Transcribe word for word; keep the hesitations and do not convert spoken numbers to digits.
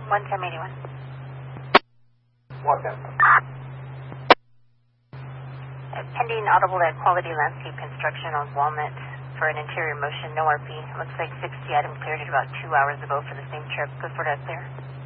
one ten eighty-one. one ten. Uh, pending audible at Quality Landscape Construction on Walnut for an interior motion, no R P. Looks like sixty items cleared at about two hours ago for the same trip. Good for that clear.